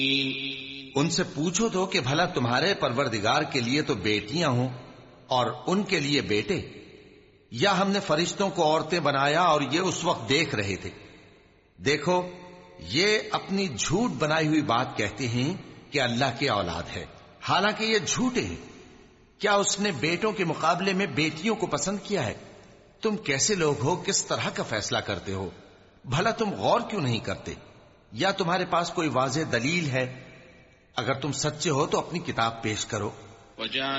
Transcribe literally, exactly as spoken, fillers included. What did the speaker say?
उनसे पूछो तो कि भला तुम्हारे परवरदिगार के लिए तो बेटियां हों और उनके लिए बेटे, या हमने फरिश्तों को औरतें बनाया और ये उस वक्त देख रहे थे। देखो, ये अपनी झूठ बनाई हुई बात कहते हैं कि अल्लाह की औलाद है, हालांकि ये झूठे हैं। क्या उसने बेटों के मुकाबले में बेटियों को पसंद किया है? तुम कैसे लोग हो, किस तरह का फैसला करते हो? भला तुम गौर क्यों नहीं करते? या तुम्हारे पास कोई वाज़ेह दलील है? अगर तुम सच्चे हो तो अपनी किताब पेश करो।